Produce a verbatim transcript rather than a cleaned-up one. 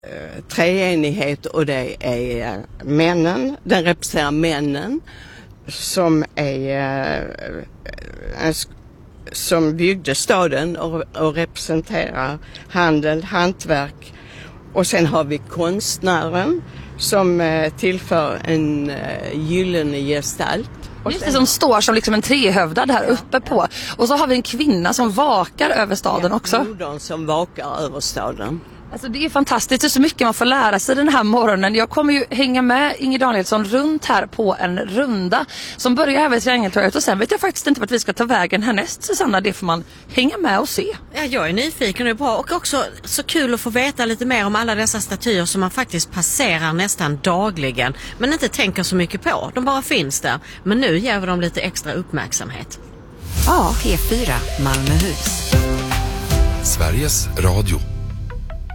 eh, treenighet och det är eh, männen, den representerar männen som är eh, en, som byggde staden och, och representerar handel, hantverk. Och sen har vi konstnären som eh, tillför en eh, gyllene gestalt. Och just det, som står som liksom en trehövdad här uppe på. Och så har vi en kvinna som vakar över staden också. Modern som vakar över staden. Alltså det är fantastiskt, det är så mycket man får lära sig den här morgonen. Jag kommer ju hänga med Inger Danielsson runt här på en runda som börjar här vid Triangeltorget, och sen vet jag faktiskt inte vart vi ska ta vägen härnäst, Susanna. Det får man hänga med och se. Ja, jag är nyfiken, det är bra, och också så kul att få veta lite mer om alla dessa statyer som man faktiskt passerar nästan dagligen men inte tänker så mycket på. De bara finns där, men nu ger vi dem lite extra uppmärksamhet. Ja, P fyra Malmöhus. Sveriges Radio.